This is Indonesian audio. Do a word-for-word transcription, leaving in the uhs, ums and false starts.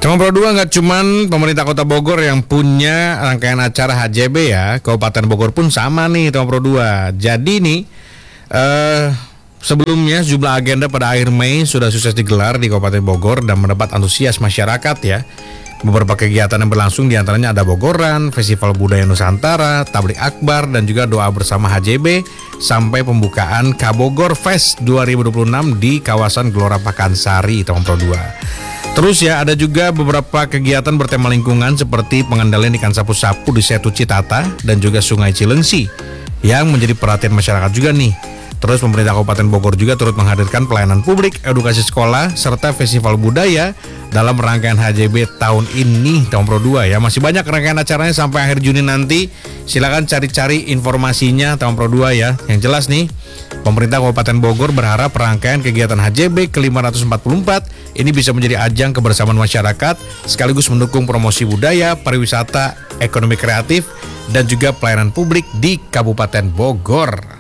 Tahun Pro dua nggak cuman pemerintah Kota Bogor yang punya rangkaian acara H J B ya, Kabupaten Bogor pun sama nih tahun Pro dua. Jadi nih eh, sebelumnya sejumlah agenda pada akhir Mei sudah sukses digelar di Kabupaten Bogor dan mendapat antusias masyarakat ya. Beberapa kegiatan yang berlangsung diantaranya ada Bogoran, Festival Budaya Nusantara, Tablik Akbar, dan juga doa bersama H J B sampai pembukaan Kabogor Fest dua ribu dua puluh enam di kawasan Gelora Pakansari tahun Pro dua. Terus ya ada juga beberapa kegiatan bertema lingkungan seperti pengendalian ikan sapu-sapu di Setu Citata dan juga Sungai Cilengsi yang menjadi perhatian masyarakat juga nih. Terus pemerintah Kabupaten Bogor juga turut menghadirkan pelayanan publik, edukasi sekolah, serta festival budaya dalam rangkaian H J B tahun ini, tahun Pro dua ya. Masih banyak rangkaian acaranya sampai akhir Juni nanti. Silakan cari-cari informasinya tahun Pro dua ya. Yang jelas nih, pemerintah Kabupaten Bogor berharap rangkaian kegiatan H J B ke lima ratus empat puluh empat ini bisa menjadi ajang kebersamaan masyarakat sekaligus mendukung promosi budaya, pariwisata, ekonomi kreatif, dan juga pelayanan publik di Kabupaten Bogor.